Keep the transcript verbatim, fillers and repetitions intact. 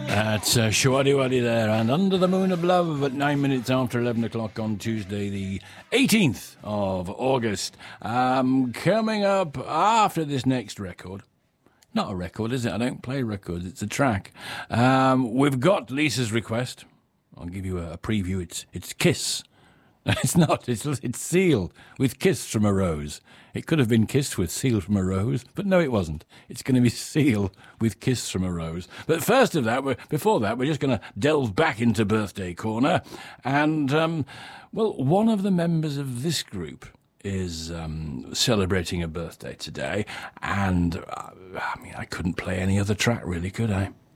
That's uh, Shwaddy Waddy there, and Under the Moon of Love at nine minutes after eleven o'clock on Tuesday, the eighteenth of August. Um, coming up after this next record. Not a record, is it? I don't play records. It's a track. Um, we've got Lisa's request. I'll give you a, a preview. It's it's Kiss. It's not. It's it's Seal with Kiss from a Rose. It could have been Kiss with Seal from a Rose, but no, it wasn't. It's going to be Seal with Kiss from a Rose. But first of that, we're, before that, we're just going to delve back into Birthday Corner. And, um, well, one of the members of this group is um, celebrating a birthday today. And, uh, I mean, I couldn't play any other track, really, could I?